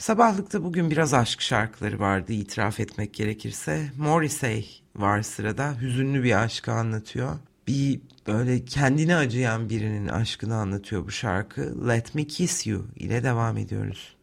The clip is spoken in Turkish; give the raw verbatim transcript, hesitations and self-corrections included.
Sabahlıkta bugün biraz aşk şarkıları vardı, itiraf etmek gerekirse. Morrissey var sırada, hüzünlü bir aşkı anlatıyor. Bir böyle kendine acıyan birinin aşkını anlatıyor bu şarkı. Let Me Kiss You ile devam ediyoruz.